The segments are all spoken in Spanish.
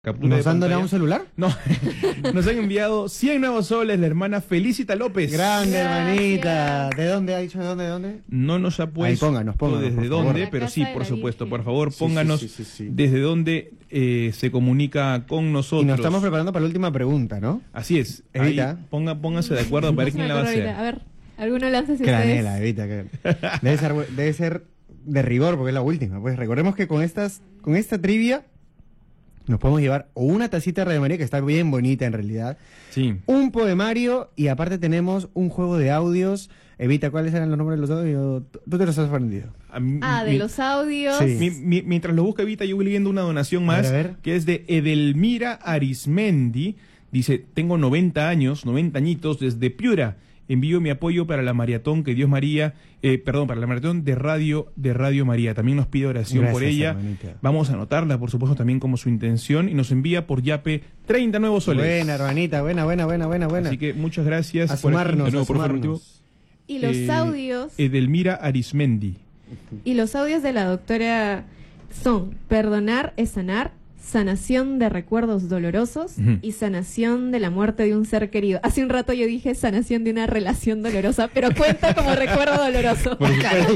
¿Nos han donado un celular? No, nos han enviado 100 nuevos soles la hermana Felicita López. Grande, Gracias. hermanita. ¿De dónde ha dicho? ¿De dónde? No nos ha puesto Pónganos, desde por dónde, favor. pero La sí, casa de por la supuesto, Virgen. por favor, Sí, pónganos sí. desde dónde se comunica con nosotros. Y nos estamos preparando para la última pregunta, ¿no? Así es. Ahí, Evita. pónganse de acuerdo para ver quién la va a hacer. A ver, alguno láncese Granela, ustedes. Evita. Debe ser de rigor porque es la última. Pues recordemos que con esta trivia nos podemos llevar o una tacita de Radio María, que está bien bonita en realidad, Sí. un poemario y aparte tenemos un juego de audios. Evita, ¿cuáles eran los nombres de los audios? Tú te los has aprendido. De los audios. Sí. Mientras lo busca Evita, yo voy leyendo una donación A más, ver. que es de Edelmira Arismendi. Dice, tengo 90 años, 90 añitos, desde Piura. Envío mi apoyo para la maratón que Dios María, para la maratón de Radio María. También nos pide oración por Gracias, ella. hermanita. Vamos a anotarla, por supuesto, también como su intención. Y nos envía por Yape 30 nuevos soles. Buena, hermanita, buena. Así que muchas gracias. A por aquí. sumarnos, De nuevo, a por favor, sumarnos. motivo. Y los audios. Edelmira Arismendi. Y los audios de la doctora son: perdonar es sanar, sanación de recuerdos dolorosos Ujú. y sanación de la muerte de un ser querido. Hace un rato yo dije sanación de una relación dolorosa, pero cuenta como recuerdo doloroso. Por supuesto.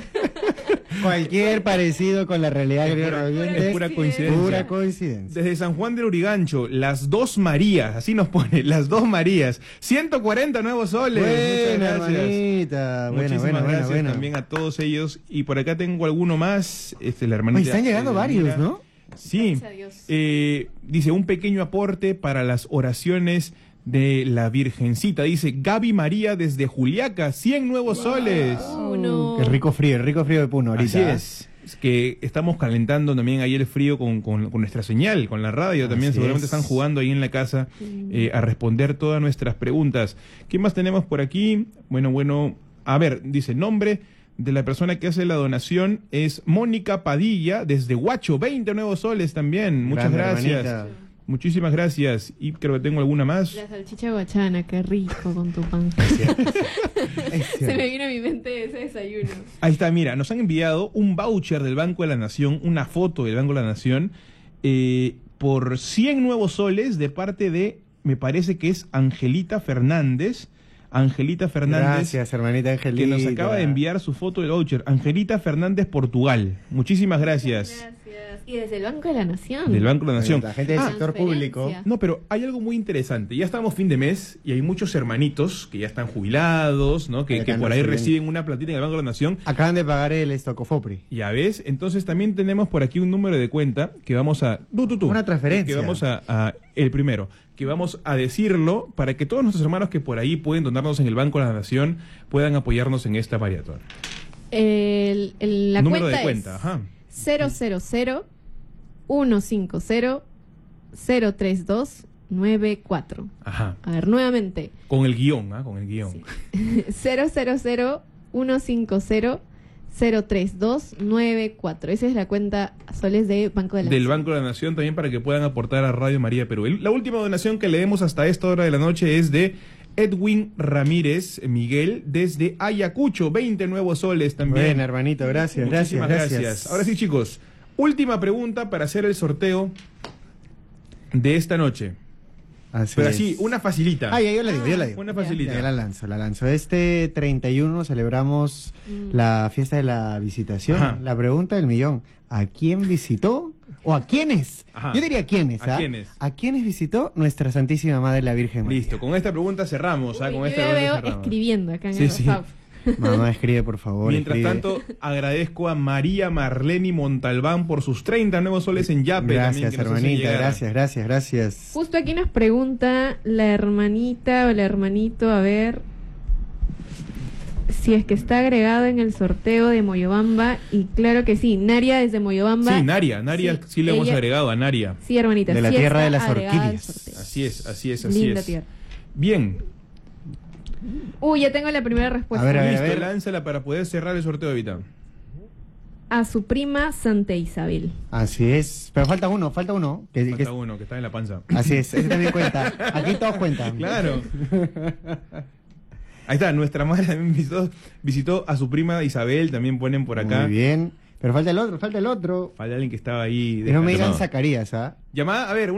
Cualquier parecido con la realidad Es pura coincidencia. Pura coincidencia. Desde San Juan del Urigancho, las dos Marías, así nos pone, las dos Marías, 140 nuevos soles. Buena, Muchas gracias. hermanita. Muchísimas gracias Buena. también a todos ellos. Y por acá tengo alguno más, la hermanita. Oye, están llegando Edelmira. varios, ¿no? Sí. Gracias a Dios. Dice, un pequeño aporte para las oraciones de la Virgencita. Dice, Gaby María desde Juliaca, 100 nuevos soles. Uno. Qué rico frío de Puno ahorita. Así es. Es que estamos calentando también ahí el frío con nuestra señal, con la radio también. Así Seguramente es. están jugando ahí en la casa a responder todas nuestras preguntas. ¿Qué más tenemos por aquí? Bueno. A ver, dice, nombre de la persona que hace la donación es Mónica Padilla desde Huacho, 20 nuevos soles también. Muchas Grande, gracias. hermanita. Muchísimas gracias. Y creo que tengo alguna más. La salchicha guachana, qué rico con tu pan. Es Se me cierto. vino a mi mente ese desayuno. Ahí está, mira, nos han enviado un voucher del Banco de la Nación, una foto del Banco de la Nación, por 100 nuevos soles de parte de, me parece que es Angelita Fernández. Gracias, hermanita Angelita. Que nos acaba de enviar su foto del voucher. Angelita Fernández, Portugal. Muchísimas gracias. Gracias. Y desde el Banco de la Nación. Del Banco de la Nación. La gente del sector público. Transferencia. No, pero hay algo muy interesante. Ya estamos fin de mes y hay muchos hermanitos que ya están jubilados, ¿no? Que Acá por nos ahí siguen. reciben una platita en el Banco de la Nación. Acaban de pagar el Estocofopri. Ya ves, entonces también tenemos por aquí un número de cuenta que vamos a... Una transferencia. Que vamos el primero, que vamos a decirlo para que todos nuestros hermanos que por ahí pueden donarnos en el Banco de la Nación puedan apoyarnos en esta maratón. La Número cuenta de cuenta, es ajá. 000-150-032-94. Ajá. A ver, nuevamente. Con el guión, ¿ah? Con el guión. Sí. 000-150-032-94. Esa es la cuenta soles de Banco de la Del Nación. Banco de la Nación también para que puedan aportar a Radio María Perú. La última donación que leemos hasta esta hora de la noche es de Edwin Ramírez Miguel desde Ayacucho, 20 nuevos soles también. Bueno, hermanito, gracias. Muchísimas gracias. Ahora sí, chicos, última pregunta para hacer el sorteo de esta noche. Pero así, una facilita. Ah, ya, yo la digo. Una Ya, facilita. ya la lanzo. Este 31 celebramos la fiesta de la visitación. Ajá. La pregunta del millón: ¿a quién visitó? ¿O a quiénes? Ajá. Yo diría quiénes, ¿A ¿ah? quiénes? ¿A quiénes visitó nuestra Santísima Madre la Virgen María? Listo, con esta pregunta cerramos. Uy, Con yo esta ya pregunta veo cerramos. escribiendo acá en Sí, el sí. WhatsApp. Mamá, escribe, por favor. Mientras escribe. tanto, agradezco a María Marleni Montalbán por sus 30 nuevos soles en Yape. Gracias, también, que nos hacen hermanita. llegar. Gracias. Justo aquí nos pregunta la hermanita o el hermanito, a ver si es que está agregado en el sorteo de Moyobamba. Y claro que sí, Naria desde Moyobamba. Sí, Naria sí le hemos ella- agregado a Naria. Sí, hermanita. De la sí tierra está de las agregada al orquídeas. sorteo. Así es. Linda tierra. Bien, Uy, ya tengo la primera respuesta. A ver. listo, lánzala para poder cerrar el sorteo ahorita. A su prima Santa Isabel. Así es. Pero falta uno. Falta uno que está en la panza. Así es, ese también cuenta. Aquí todos cuentan. Claro. Ahí está, nuestra madre también visitó a su prima Isabel, también ponen por acá. Muy bien. Pero falta el otro, falta el otro. Falta alguien que estaba ahí. Que no me digan dejando. Zacarías, ¿ah? Llamada, a ver,